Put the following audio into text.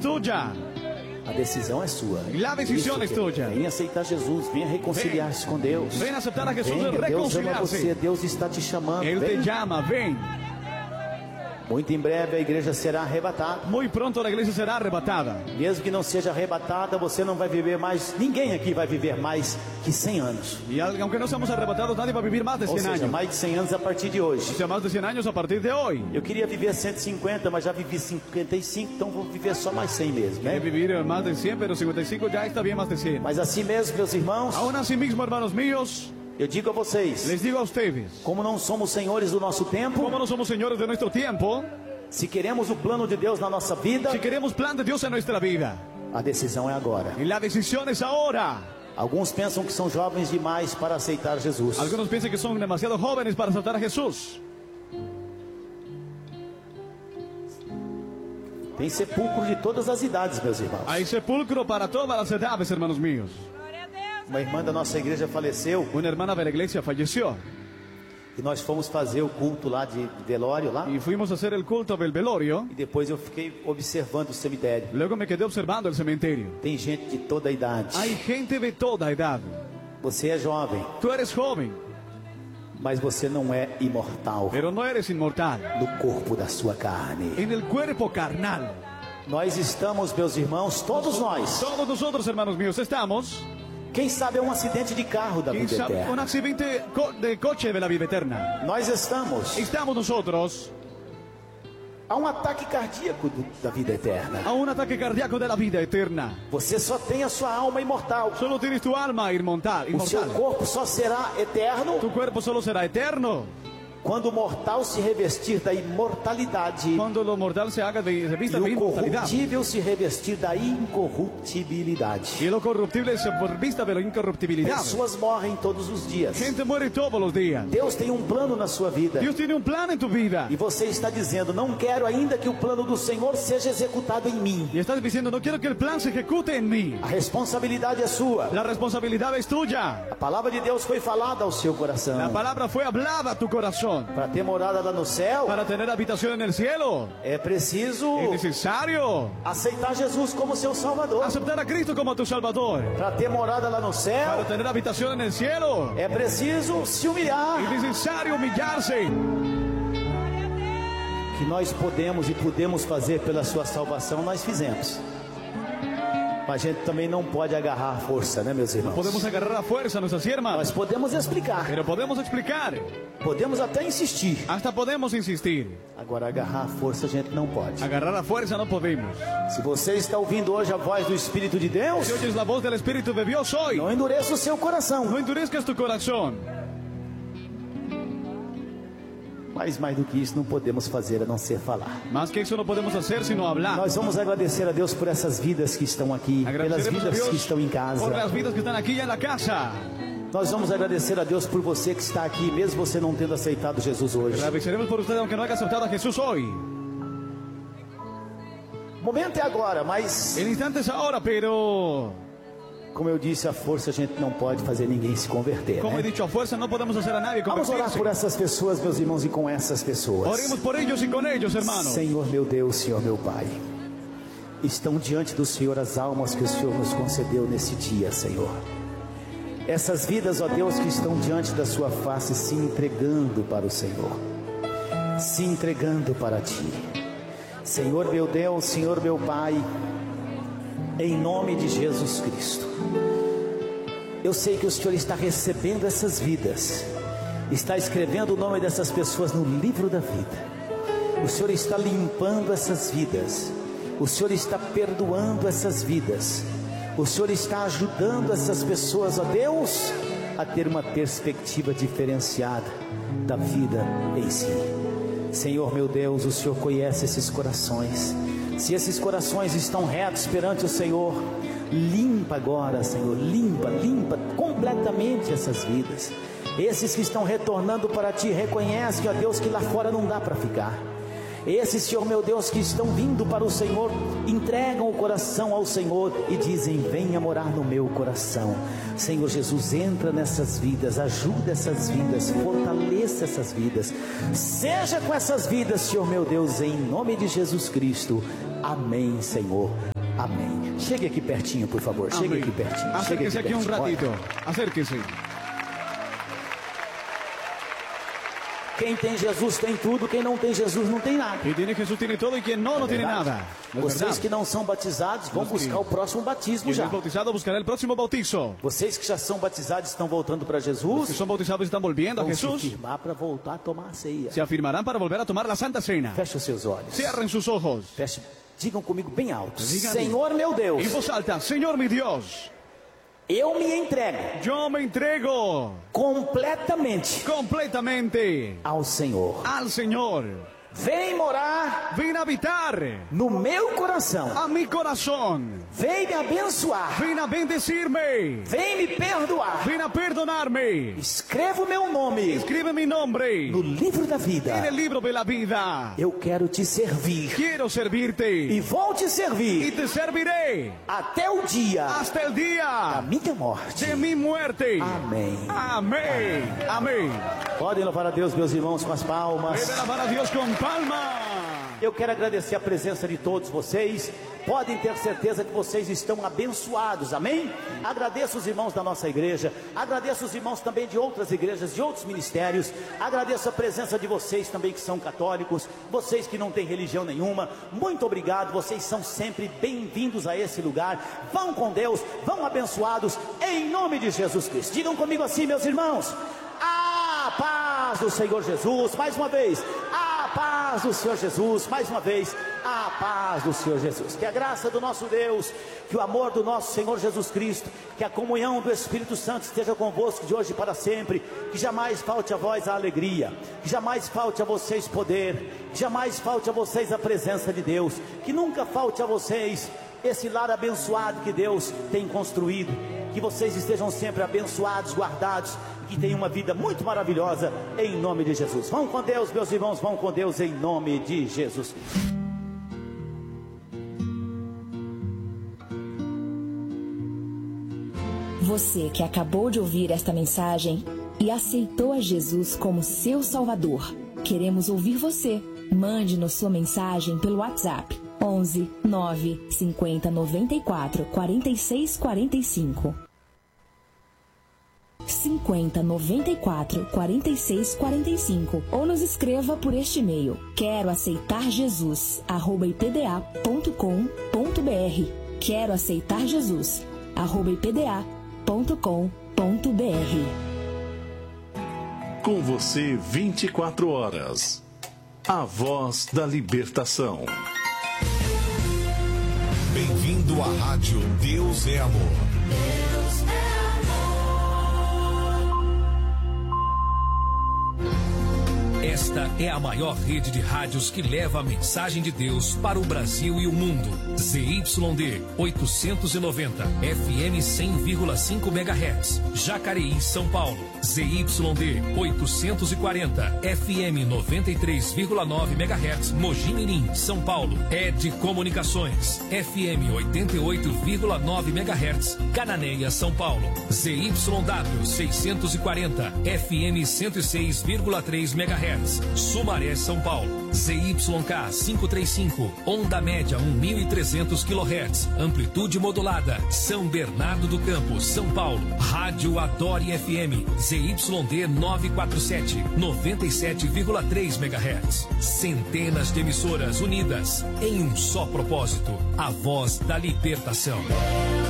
tuya. A decisão é sua. La decisión es tuya. Venha aceitar Jesus, venha reconciliar-se com Deus. Ven a aceptar a Jesús y Venha, Deus ama você, reconciliarse. Deus está te chamando. Él te Venha. llama, ven. Muito em breve a igreja será arrebatada. Muy pronto la iglesia será arrebatada. Mesmo que não seja arrebatada, você não vai viver mais, ninguém aqui vai viver mais que 100 anos. Y aunque no seamos arrebatados, nadie va a vivir más de Ou 100 seja, años. mais de 100 anos a partir de O hoje. sea, más de 100 años a partir de hoy. Eu queria viver 150, mas já vivi 55, então vou viver só mais 100 mesmo, Quiere né? vivir más de 100, pero 55 ya está bien más de 100. Mas assim mesmo, meus irmãos, Aún así mismo, hermanos míos, eu digo a vocês, les digo a ustedes, como não somos senhores do nosso tempo, como no somos señores de nuestro tiempo, se queremos o plano de Deus na nossa vida, si queremos plan de Dios en nuestra vida, a decisão é agora. y la decisión es ahora. Alguns pensam que são jovens demais para aceitar Jesus. Algunos piensan que son demasiado jóvenes para aceptar a Jesús. Tem sepulcro de todas as idades, meus irmãos. Hay sepulcro para todas las edades, hermanos míos. Uma irmã da nossa igreja faleceu Una hermana de la iglesia falleció e nós fomos fazer o culto lá de velório lá. y fuimos a hacer el culto del velorio. E depois eu fiquei observando o cemitério. Luego me quedé observando el cementerio. Tem gente de toda a idade. Hay gente de toda edad. Você é jovem, Tú eres joven, mas você não é imortal pero no eres inmortal. no corpo da sua carne. En el cuerpo carnal. Nós estamos, meus irmãos, todos nós. Todos nosotros, hermanos míos, estamos. Quem sabe é um acidente de carro da ¿Quién vida sabe? Un eterna. accidente de coche de la vida eterna. Nós estamos Estamos nosotros a um ataque cardíaco da vida eterna. a un ataque cardíaco de la vida eterna. Você só tem a sua alma imortal. Solo tienes tu alma inmortal. O seu corpo só será eterno Tu cuerpo solo será eterno quando o mortal se revestir da imortalidade cuando lo mortal se haga se vista de e o inmortalidad. corruptível se revestir da incorruptibilidade. Y lo corruptible se vista de la incorruptibilidad. Pessoas morrem todos os dias. Gente muere todos los días. Deus tem um plano na sua vida. Dios tiene un plan en tu vida. E você está dizendo, não quero ainda que o plano do Senhor seja executado em mim. Y estás diciendo, no quiero que el plan se ejecute en mí. A responsabilidade é sua. La responsabilidad es tuya. A palavra de Deus foi falada ao seu coração. La palabra fue hablada a tu corazón. Para ter morada lá no céu, Para tener habitación en el cielo, é preciso es necesario aceitar Jesus como seu Salvador. aceptar a Cristo como tu Salvador. Para ter morada lá no Para céu, tener habitación en el cielo, é preciso se humilhar. es necesario humillarse. Que nós podemos e podemos fazer pela sua salvação, nós fizemos. Mas a gente também não pode agarrar a força, né, meus irmãos? Podemos agarrar a fuerza a nuestras hermanas, Nós podemos explicar, pero podemos explicar, podemos até insistir. hasta podemos insistir. Agora, agarrar a força a gente não pode. Agarrar a fuerza no podemos. Se você está ouvindo hoje a voz do Espírito de Deus, Si oyes la voz del Espíritu de Dios hoy, não endureça o seu coração. no endurezcas tu corazón. Mas mais do que isso, não podemos fazer a não ser falar. Más que eso no podemos hacer sino hablar. Nós vamos agradecer a Deus por essas vidas que estão aqui, pelas Agradeceremos a vidas que Dios estão em casa. por las vidas que están aquí en la casa. Nós vamos agradecer a Deus por você que está aqui, mesmo você não tendo aceitado Jesus hoje. Agradeceremos por usted aunque no haya aceptado a Jesús hoy. O momento é agora, mas El instante es ahora, pero como eu disse, a força a gente não pode fazer ninguém se converter, como he né? dicho, a fuerza no podemos hacer a nadie Vamos orar por convertirse. essas pessoas, meus irmãos, e com essas pessoas. Oremos por ellos y con ellos, hermanos. Senhor meu Deus, Senhor meu Pai, estão diante do Senhor as almas que o Senhor nos concedeu nesse dia, Senhor. Essas vidas, ó Deus, que estão diante da sua face, se entregando para o Senhor, se entregando para Ti. Senhor meu Deus, Senhor meu Pai, em nome de Jesus Cristo, eu sei que o Senhor está recebendo essas vidas, está escrevendo o nome dessas pessoas no livro da vida. O Senhor está limpando essas vidas, o Senhor está perdoando essas vidas, o Senhor está ajudando essas pessoas, ó Deus, a ter uma perspectiva diferenciada da vida em si. Senhor meu Deus, o Senhor conhece esses corações. Se esses corações estão retos perante o Senhor, limpa agora, Senhor, limpa completamente essas vidas. Esses que estão retornando para Ti, reconhece, ó Deus, que lá fora não dá para ficar. Esses, Senhor meu Deus, que estão vindo para o Senhor, entregam o coração ao Senhor e dizem: venha morar no meu coração. Senhor Jesus, entra nessas vidas, ajuda essas vidas, fortaleça essas vidas, seja com essas vidas, Senhor meu Deus, em nome de Jesus Cristo. Amém, Senhor. Amém. Chegue aqui pertinho, por favor. Chegue aqui pertinho. Acérquese aqui um ratito. Acérquese. Quem tem Jesus tem tudo, quem não tem Jesus não tem nada. Quem tem Jesus tem todo e quem não, não tem nada. Vocês que não são batizados vão buscar o próximo batismo já. Bautizado buscará o próximo bautizo. Vocês que já são batizados estão voltando para Jesus. Os que são bautizados estão volviendo a Jesus. Se afirmar para voltar a tomar a ceia. Se afirmarán para volver a tomar la Santa Cena. Feche os seus olhos. Cierren sus ojos. Feche. Digam comigo bem alto. Díganme. Senhor meu Deus. En voz alta, Señor mi Dios. Eu me entrego. Yo me entrego completamente ao Senhor. Al Señor. Vem morar. Vem habitar no meu coração. A mi corazón. Vem me abençoar. Vem a bendecirme. Vem me perdoar. Vem a perdonarme. Escreva o meu nome. Escribe mi nombre no livro da vida. En el libro de la vida. Eu quero te servir. Quiero servirte. E vou te servir. Y te serviré. Até o dia. Hasta el día. Da minha morte. De mi muerte. Amém. Amém. Amém. Podem louvar a Deus, meus irmãos, com as palmas. Debe louvar a Deus com palmas. Eu quero agradecer a presença de todos vocês. Podem ter certeza que vocês estão abençoados, amém? Agradeço os irmãos da nossa igreja, agradeço os irmãos também de outras igrejas, de outros ministérios, agradeço a presença de vocês também que são católicos, vocês que não têm religião nenhuma, muito obrigado, vocês são sempre bem-vindos a esse lugar. Vão com Deus, vão abençoados, em nome de Jesus Cristo. Digam comigo assim, meus irmãos: a paz do Senhor Jesus. Mais uma vez, a paz do Senhor Jesus. Mais uma vez, a paz do Senhor Jesus. Que a graça do nosso Deus, que o amor do nosso Senhor Jesus Cristo, que a comunhão do Espírito Santo esteja convosco de hoje e para sempre. Que jamais falte a vós a alegria, que jamais falte a vocês poder, que jamais falte a vocês a presença de Deus, que nunca falte a vocês esse lar abençoado que Deus tem construído. Que vocês estejam sempre abençoados, guardados, que tenham uma vida muito maravilhosa, em nome de Jesus. Vão com Deus, meus irmãos, vão com Deus, em nome de Jesus. Você que acabou de ouvir esta mensagem e aceitou a Jesus como seu Salvador, queremos ouvir você. Mande-nos sua mensagem pelo WhatsApp 11 9 50 94 46 45. 50 94 46 45, ou nos escreva por este e-mail: quero aceitar Jesus @ipda.com.br. quero aceitar Jesus @ipda.com.br. Com você 24 horas. A voz da libertação. Bem-vindo à rádio Deus é Amor. Deus é amor. Esta é a maior rede de rádios que leva a mensagem de Deus para o Brasil e o mundo. ZYD 890, FM 100,5 MHz, Jacareí, São Paulo. ZYD 840, FM 93,9 MHz, Mogi Mirim, São Paulo. ED Comunicações, FM 88,9 MHz, Cananéia, São Paulo. ZYW 640, FM 106,3 MHz, Sumaré, São Paulo. ZYK 535, onda média 1.300 kHz, amplitude modulada, São Bernardo do Campo, São Paulo. Rádio Adore FM, ZYD 947, 97,3 MHz. Centenas de emissoras unidas em um só propósito: a voz da libertação.